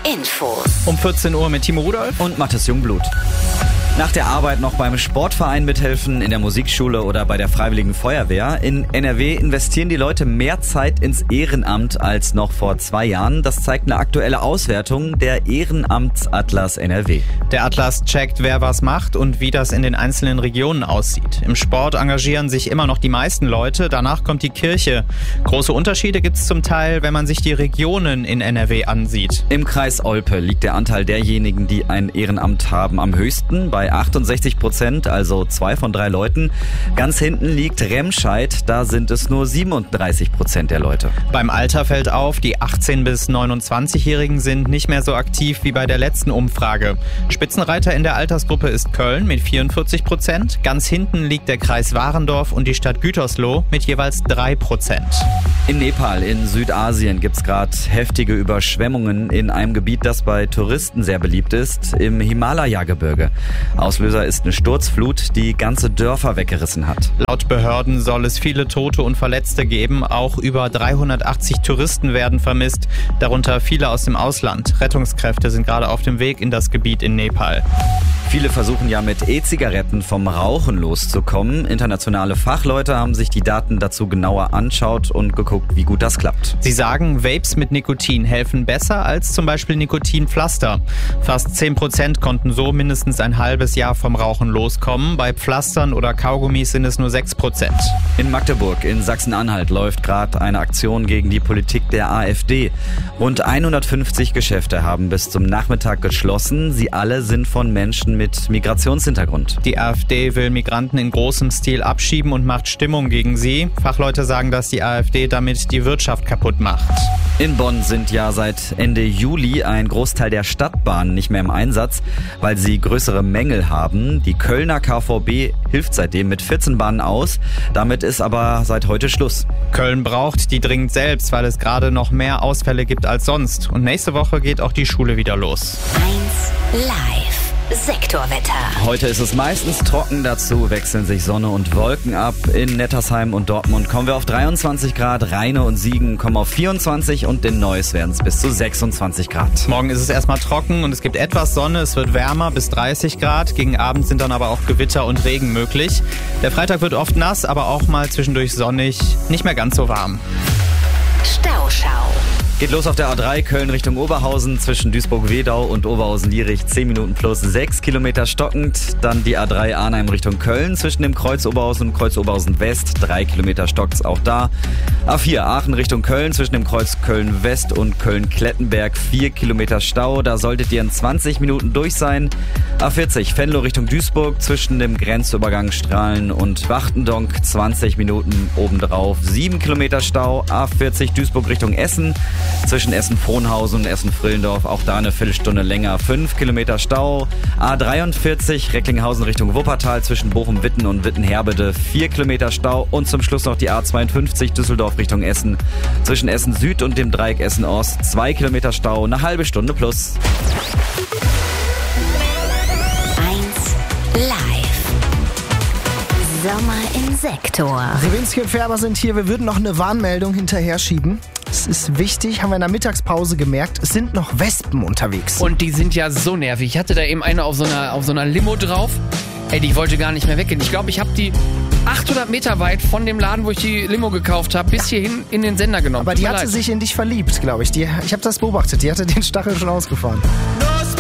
Infos. Um 14 Uhr mit Timo Rudolph und Mathis Jungblut. Nach der Arbeit noch beim Sportverein mithelfen, in der Musikschule oder bei der Freiwilligen Feuerwehr. In NRW investieren die Leute mehr Zeit ins Ehrenamt als noch vor 2 Jahren. Das zeigt eine aktuelle Auswertung der Ehrenamtsatlas NRW. Der Atlas checkt, wer was macht und wie das in den einzelnen Regionen aussieht. Im Sport engagieren sich immer noch die meisten Leute, danach kommt die Kirche. Große Unterschiede gibt es zum Teil, wenn man sich die Regionen in NRW ansieht. Im Kreis Olpe liegt der Anteil derjenigen, die ein Ehrenamt haben, am höchsten, bei 68%, also 2 von 3 Leuten. Ganz hinten liegt Remscheid, da sind es nur 37% der Leute. Beim Alter fällt auf, die 18- bis 29-Jährigen sind nicht mehr so aktiv wie bei der letzten Umfrage. Spitzenreiter in der Altersgruppe ist Köln mit 44%. Ganz hinten liegt der Kreis Warendorf und die Stadt Gütersloh mit jeweils 3%. In Nepal in Südasien gibt es gerade heftige Überschwemmungen in einem Gebiet, das bei Touristen sehr beliebt ist, im Himalaya-Gebirge. Auslöser ist eine Sturzflut, die ganze Dörfer weggerissen hat. Laut Behörden soll es viele Tote und Verletzte geben. Auch über 380 Touristen werden vermisst, darunter viele aus dem Ausland. Rettungskräfte sind gerade auf dem Weg in das Gebiet in Nepal. Viele versuchen ja mit E-Zigaretten vom Rauchen loszukommen. Internationale Fachleute haben sich die Daten dazu genauer anschaut und geguckt, wie gut das klappt. Sie sagen, Vapes mit Nikotin helfen besser als zum Beispiel Nikotinpflaster. Fast 10% konnten so mindestens ein halbes Jahr vom Rauchen loskommen. Bei Pflastern oder Kaugummis sind es nur 6%. In Magdeburg in Sachsen-Anhalt läuft gerade eine Aktion gegen die Politik der AfD. Rund 150 Geschäfte haben bis zum Nachmittag geschlossen. Sie alle sind von Menschen mit Migrationshintergrund. Die AfD will Migranten in großem Stil abschieben und macht Stimmung gegen sie. Fachleute sagen, dass die AfD damit die Wirtschaft kaputt macht. In Bonn sind ja seit Ende Juli ein Großteil der Stadtbahnen nicht mehr im Einsatz, weil sie größere Mängel haben. Die Kölner KVB hilft seitdem mit 14 Bahnen aus. Damit ist aber seit heute Schluss. Köln braucht die dringend selbst, weil es gerade noch mehr Ausfälle gibt als sonst. Und nächste Woche geht auch die Schule wieder los. 1 Live. Sektorwetter. Heute ist es meistens trocken, dazu wechseln sich Sonne und Wolken ab. In Nettersheim und Dortmund kommen wir auf 23 Grad, Rheine und Siegen kommen auf 24 und in Neuss werden es bis zu 26 Grad. Morgen ist es erstmal trocken und es gibt etwas Sonne, es wird wärmer bis 30 Grad. Gegen Abend sind dann aber auch Gewitter und Regen möglich. Der Freitag wird oft nass, aber auch mal zwischendurch sonnig, nicht mehr ganz so warm. Stauschau. Geht los auf der A3 Köln Richtung Oberhausen zwischen Duisburg-Wedau und Oberhausen-Lierich 10 Minuten plus 6 Kilometer stockend. Dann die A3 Arnheim Richtung Köln zwischen dem Kreuz Oberhausen und Kreuz Oberhausen West 3 Kilometer stockt's auch da. A4 Aachen Richtung Köln zwischen dem Kreuz Köln West und Köln-Klettenberg 4 Kilometer Stau. Da solltet ihr in 20 Minuten durch sein. A40 Venlo Richtung Duisburg zwischen dem Grenzübergang Strahlen und Wachtendonk 20 Minuten obendrauf 7 Kilometer Stau. A40 Duisburg Richtung Essen zwischen Essen-Frohnhausen und Essen-Frillendorf, auch da eine Viertelstunde länger, 5 Kilometer Stau. A43 Recklinghausen Richtung Wuppertal zwischen Bochum-Witten und Witten-Herbede 4 Kilometer Stau. Und zum Schluss noch die A52 Düsseldorf Richtung Essen zwischen Essen-Süd und dem Dreieck Essen-Ost 2 Kilometer Stau, eine halbe Stunde plus. 1 Live. Sommer im Sektor. Sawinski und Färber sind hier. Wir würden noch eine Warnmeldung hinterher schieben. Es ist wichtig, haben wir in der Mittagspause gemerkt, es sind noch Wespen unterwegs. Und die sind ja so nervig. Ich hatte da eben eine auf so einer Limo drauf. Ey, die wollte gar nicht mehr weggehen. Ich glaube, ich habe die 800 Meter weit von dem Laden, wo ich die Limo gekauft habe, bis hierhin in den Sender genommen. Aber die hatte sich in dich verliebt, glaube ich. Ich habe das beobachtet. Die hatte den Stachel schon ausgefahren.